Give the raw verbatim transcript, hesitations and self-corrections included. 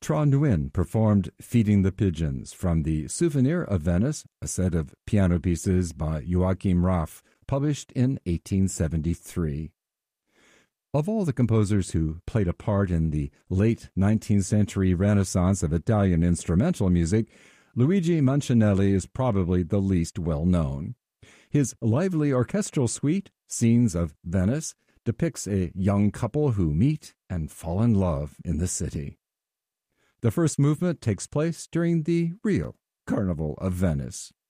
Tra Nguyen performed Feeding the Pigeons from the Souvenir of Venice, a set of piano pieces by Joachim Raff, published in eighteen seventy-three. Of all the composers who played a part in the late nineteenth century renaissance of Italian instrumental music, Luigi Mancinelli is probably the least well-known. His lively orchestral suite, Scenes of Venice, depicts a young couple who meet and fall in love in the city. The first movement takes place during the real Carnival of Venice.